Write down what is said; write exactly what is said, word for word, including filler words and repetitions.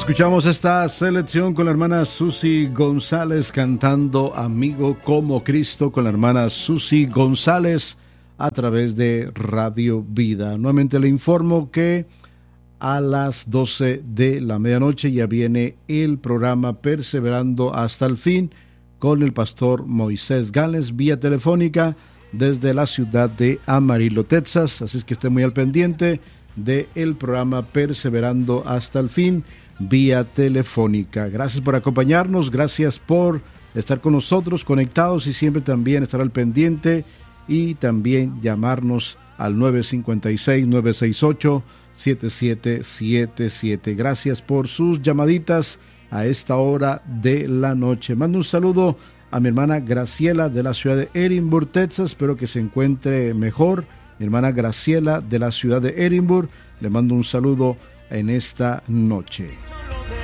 Escuchamos esta selección con la hermana Susi González cantando Amigo como Cristo con la hermana Susi González a través de Radio Vida. Nuevamente le informo que a las doce de la medianoche ya viene el programa Perseverando hasta el fin con el pastor Moisés Gales vía telefónica desde la ciudad de Amarillo, Texas. Así es que esté muy al pendiente del programa Perseverando hasta el fin vía telefónica. Gracias por acompañarnos, gracias por estar con nosotros conectados y siempre también estar al pendiente y también llamarnos al nueve cinco seis, nueve seis ocho, siete siete siete siete. Gracias por sus llamaditas a esta hora de la noche. Mando un saludo a mi hermana Graciela de la ciudad de Edinburgh, Texas. Espero que se encuentre mejor. Mi hermana Graciela de la ciudad de Edinburgh, le mando un saludo en esta noche.